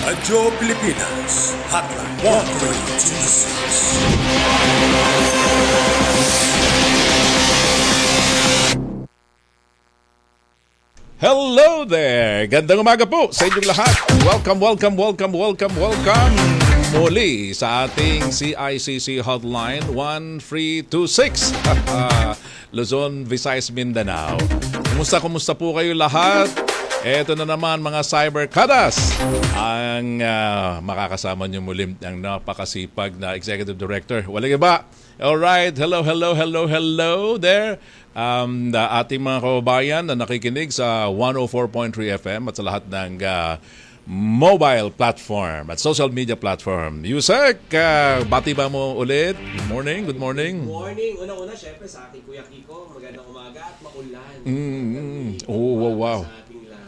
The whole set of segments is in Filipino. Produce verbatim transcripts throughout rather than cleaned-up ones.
Radyo Pilipinas, Hotline one three two six. Hello there! Gandang umaga po sa inyong lahat. Welcome, welcome, welcome, welcome, welcome muli sa ating C I C C Hotline one three two six. Luzon, Visayas, Mindanao. Kumusta, kumusta po kayo lahat? Eto na naman mga cyberkadas ang uh, makakasama niyo muli ang napakasipag na Executive Director. Walang iba. Alright, hello, hello, hello, hello there. Um, na ating mga kababayan na nakikinig sa one oh four point three F M at sa lahat ng uh, mobile platform at social media platform. Yusek, uh, bati ba mo ulit? Good morning, good morning. Good morning. Unang-una, syempre sa ating Kuya Kiko, magandang umaga at maulan. Mm-hmm. Oh, wow, wow. Sa ating lahat.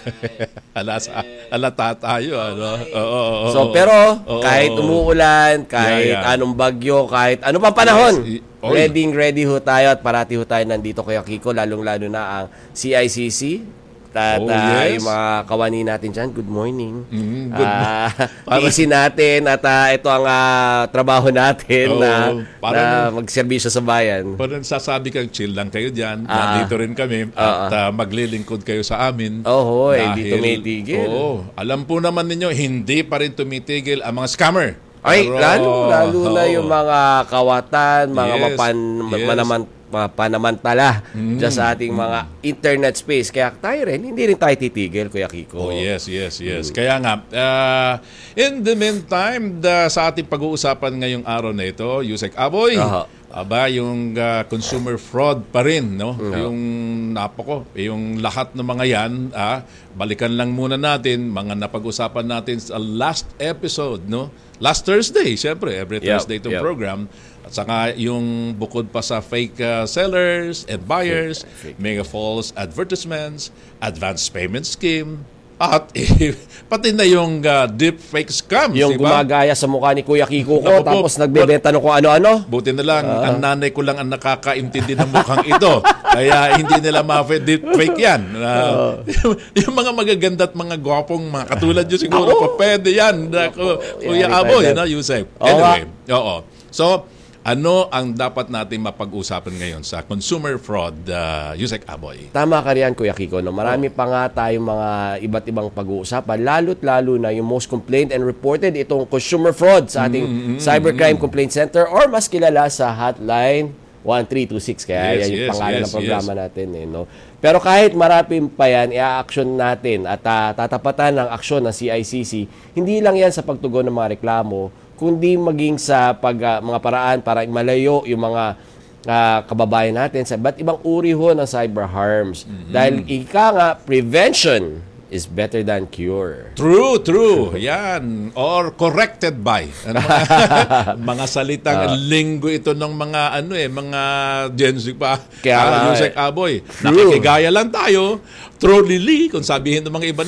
Alas, alata tayo, ano? Oo, oo, oo. So, pero Oo, kahit oo. umuulan, kahit Yeah, yeah. anong bagyo, kahit ano pang panahon, Yes. Oy. ready, ready ho tayo at parati ho tayo nandito, Kuya Kiko, lalong-lalo na ang C I C C. At Oh, ah, yes. yung mga kawani natin dyan, good morning. Mm, good Ah, Para- tiisin natin at ah, ito ang ah, trabaho natin Oo, na, para- na magserbisyo sa bayan. Parang sasabi kang chill lang kayo dyan. Ah. Nandito rin kami. At ah, maglilingkod kayo sa amin. Oo, hindi Dahil- tumitigil. Oo. Alam po naman ninyo, hindi pa rin tumitigil ang mga scammer. Ay, Pero- lalo, lalo na Oo. yung mga kawatan, mga Yes, mapan, yes. manaman, mga panamantala Mm. dyan sa ating mga internet space. Kaya tayo rin, hindi rin tayo titigil, Kuya Kiko. Oh, yes, yes, yes. Kaya nga, uh, in the meantime, the, sa ating pag-uusapan ngayong araw na ito, Yusek Aboy, Aha. aba, yung uh, consumer fraud pa rin, no? Yung, napako, yung lahat ng mga yan, ah, balikan lang muna natin, mga napag-usapan natin sa last episode, no? Last Thursday, syempre, every Yep, Thursday itong yep. program. At saka yung bukod pa sa fake uh, sellers and buyers, Fake, fake. mega false advertisements, advance payment scheme, at eh, pati na yung uh, deep fake scams, Yung di ba? gumagaya sa mukha ni Kuya Kiko ko, Naku po, tapos nagbebenta ng kung ano-ano. Buti na lang, ang nanay ko lang ang nakakaintindi ng mukhang ito. Kaya hindi nila ma-deep deep fake yan. Uh, yung mga magaganda at mga gwapong mga katulad nyo siguro, pa pwede yan. Naku, Kuya Yari Aboy, tayo. no, Yusef. Oo Anyway, oo. So, ano ang dapat natin mapag-usapan ngayon sa consumer fraud, uh, Yusek Aboy? Tama ka riyan, Kuya Kiko. No? Marami pa nga tayong mga iba't ibang pag-uusapan, lalo't lalo na yung most complained and reported itong consumer fraud sa ating Cybercrime Complaint Center or mas kilala sa Hotline one three two six. Kaya Yes, yan yung yes, pangalan yes, ng programa natin. Eh, no? Pero kahit marami pa yan, i-action natin at uh, tatapatan ng aksyon ng C I C C, hindi lang yan sa pagtugon ng mga reklamo, kundi maging sa pag, uh, mga paraan para malayo yung mga uh, kababayan natin sa iba't ibang uri ho ng cyber harms. Mm-hmm. Dahil ika nga, prevention is better than cure. True, true. Yan. Or corrected by. Ano, mga, mga salitang linggo ito ng mga ano eh, mga Gen Z pa. Kaya Ah, nga, Yusek Aboy. True. Nakikigaya lang tayo. Truly, kung sabihin ng mga iba